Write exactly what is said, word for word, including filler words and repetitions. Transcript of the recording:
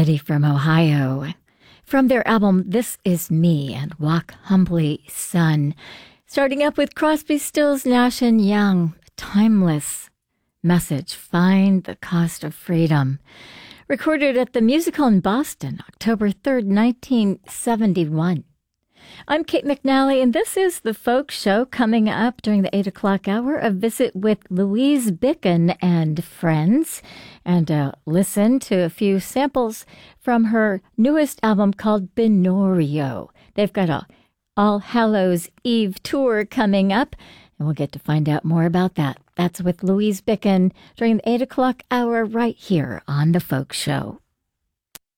City from Ohio. From their album This Is Me and Walk Humbly, Son. Starting up with Crosby, Stills, Nash and Young. Timeless message. Find the cost of freedom. Recorded at the Musical in Boston, October third, nineteen seventy-one. I'm Kate McNally, and this is The Folk Show. Coming up during the eight o'clock hour, a visit with Louise Bicken and friends, and uh, listen to a few samples from her newest album called Binorio. They've got a All Hallows Eve tour coming up, and we'll get to find out more about that. That's with Louise Bicken during the eight o'clock hour right here on The Folk Show.